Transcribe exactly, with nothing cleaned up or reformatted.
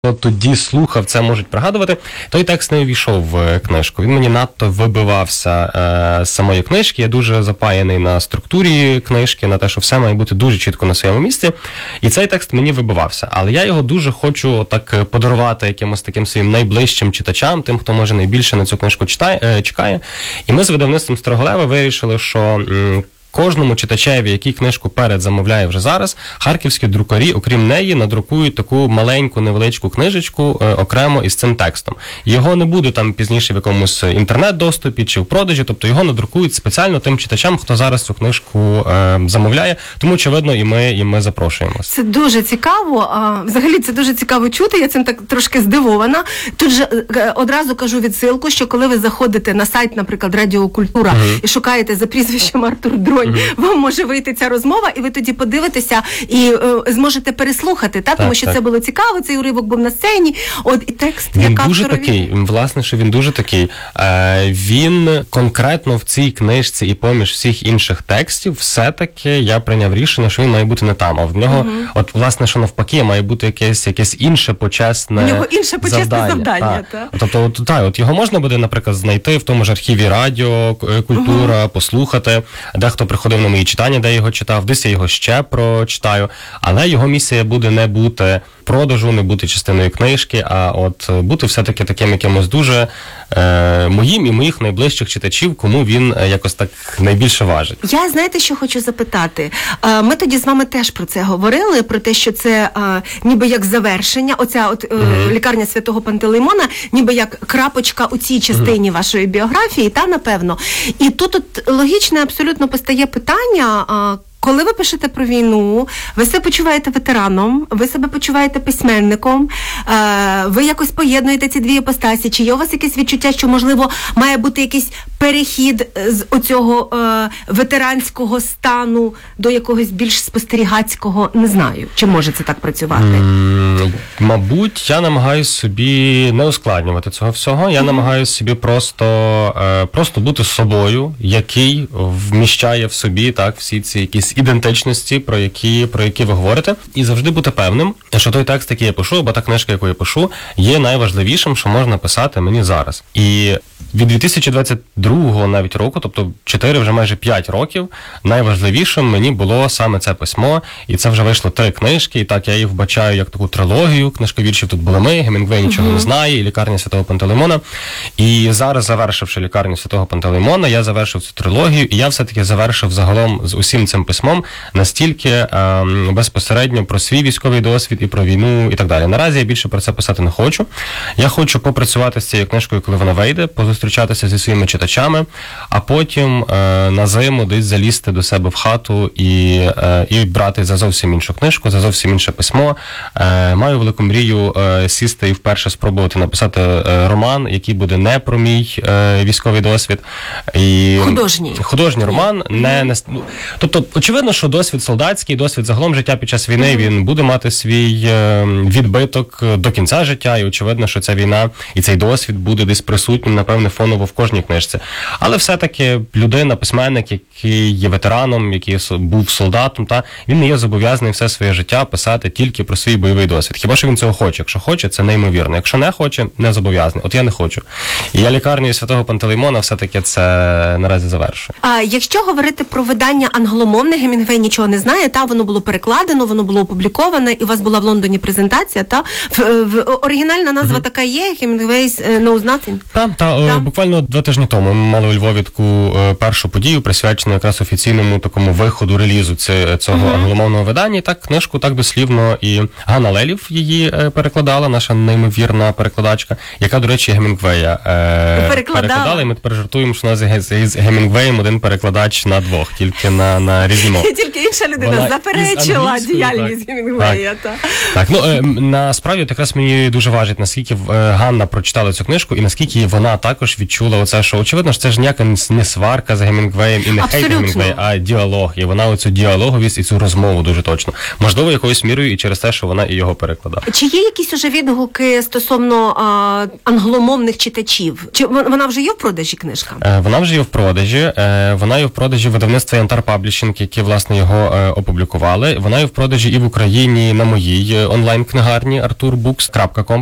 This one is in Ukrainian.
Хто тоді слухав, це можуть пригадувати. Той текст не увійшов в книжку. Він мені надто вибивався е, з самої книжки. Я дуже запаяний на структурі книжки, на те, що все має бути дуже чітко на своєму місці. І цей текст мені вибивався. Але я його дуже хочу так подарувати якимось таким своїм найближчим читачам, тим, хто, може, найбільше на цю книжку читає, е, чекає. І ми з видавництвом Строголева вирішили, що... М, кожному читачеві, який книжку передзамовляє вже зараз, харківські друкарі, окрім неї, надрукують таку маленьку, невеличку книжечку е, окремо із цим текстом. Його не буде там пізніше в якомусь інтернет-доступі чи в продажі, тобто його надрукують спеціально тим читачам, хто зараз цю книжку е, замовляє. Тому, очевидно, і ми, і ми запрошуємо. Це дуже цікаво. А, взагалі, це дуже цікаво чути. Я цим так трошки здивована. Тут же е, одразу кажу відсилку, що коли ви заходите на сайт, наприклад, Радіо Культура, uh-huh. і шукаєте за прізвищем Артур Дронь, Mm-hmm. вам може вийти ця розмова, і ви тоді подивитеся і е, зможете переслухати, та? Так, тому що так. це було цікаво, цей уривок був на сцені. От і текст, він як дуже авторові... такий, власне, що він дуже такий. Е, він конкретно в цій книжці і поміж всіх інших текстів, все-таки я прийняв рішення, що він має бути не там, а в нього, mm-hmm. от власне, що навпаки, має бути якесь, якесь інше почесне завдання. В нього інше почесне завдання. завдання та. Та. Тобто, от, та, от його можна буде, наприклад, знайти в тому ж архіві Радіо Культура, mm-hmm. послухати, дехто приходив на мої читання, де я його читав, десь я його ще прочитаю, але його місія буде не бути продажу, не бути частиною книжки, а от бути все-таки таким якимось дуже е, моїм і моїх найближчих читачів, кому він е, якось так найбільше важить. Я, знаєте, що хочу запитати? Е, ми тоді з вами теж про це говорили, про те, що це е, ніби як завершення, оця от е, угу. лікарня Святого Пантелеймона, ніби як крапочка у цій частині угу. вашої біографії, та, напевно. І тут от логічне абсолютно постає питання, е, коли ви пишете про війну, ви себе почуваєте ветераном, ви себе почуваєте письменником, е, ви якось поєднуєте ці дві іпостасі, чи є у вас якесь відчуття, що, можливо, має бути якийсь перехід з оцього е, ветеранського стану до якогось більш спостерігацького, не знаю, чи може це так працювати? Mm, мабуть, я намагаюся собі не ускладнювати цього всього, я mm-hmm. намагаюся собі просто, е, просто бути собою, який вміщає в собі так всі ці якісь ідентичності, про які, про які ви говорите, і завжди бути певним, що той текст, який я пишу, або та книжка, яку я пишу, є найважливішим, що можна писати мені зараз. І від дві тисячі двадцять другого навіть року, тобто чотири, вже майже п'ять років, найважливішим мені було саме це письмо, і це вже вийшло три книжки, і так я їх вбачаю як таку трилогію книжковіршів. Тут були ми, Гемінгвей нічого uh-huh. не знає, і лікарня Святого Пантелеймона. І зараз, завершивши лікарню Святого Пантелеймона, я завершив цю трилогію, і я все-таки завершив загалом з усім цим письмом настільки е, безпосередньо про свій військовий досвід і про війну і так далі. Наразі я більше про це писати не хочу. Я хочу попрацювати з цією книжкою, коли вона вийде, позустрічатися зі своїми читачами, а потім е, на зиму десь залізти до себе в хату і, е, і брати за зовсім іншу книжку, за зовсім інше письмо. Е, маю велику мрію е, сісти і вперше спробувати написати е, роман, який буде не про мій е, військовий досвід. І художній. Художній роман. Не, не, ну, тобто, очевидно, що досвід солдатський, досвід загалом життя під час війни, він буде мати свій е, відбиток до кінця життя, і очевидно, що ця війна і цей досвід буде десь присутнім, напевне, фоново в кожній книжці. Але все-таки людина, письменник, який є ветераном, який був солдатом, та він не є зобов'язаний все своє життя писати тільки про свій бойовий досвід. Хіба що він цього хоче? Якщо хоче, це неймовірно. Якщо не хоче, не зобов'язаний. От я не хочу. І я лікарнею Святого Пантелеймона все-таки це наразі завершую. А якщо говорити про видання англомовне, Гемінгвей нічого не знає, та воно було перекладено, воно було опубліковане, і у вас була в Лондоні презентація, та в, в оригінальна назва mm-hmm. така є, Hemingway's Knows Nothing. Та, та, та. Буквально два тижні тому ми мали у Львові таку першу подію, присвячену якраз офіційному такому виходу, релізу цього mm-hmm. англомовного видання. І так книжку так дослівно і Ганна Лелів її перекладала, наша неймовірна перекладачка, яка, до речі, Гемінгвея е, перекладала. І ми тепер жартуємо, що у нас з Гемінгвеєм один перекладач на двох, тільки на, на різні мови. Тільки інша людина вона заперечила діяльність Гемінгвея. Так, так. Ну, е, насправді, якраз мені дуже важить, наскільки е, Ганна прочитала цю книжку і наскільки вона також відчула оце, що очевидно очевидно, що це ж ніяка не сварка з Гемінгвеєм і не хейт Абсолютно. Гемінгвея, а діалог. І вона оцю діалоговість і цю розмову дуже точно. Можливо, якоюсь мірою і через те, що вона і його перекладала. Чи є якісь уже відгуки стосовно а, англомовних читачів? Чи вон- вона вже є в продажі, книжка? Е, Вона вже є в продажі. е, Вона є в продажі видавництва Янтар Паблішинг, які, власне, його е, опублікували. Вона є в продажі і в Україні на моїй е, онлайн-книгарні arturbooks крапка com.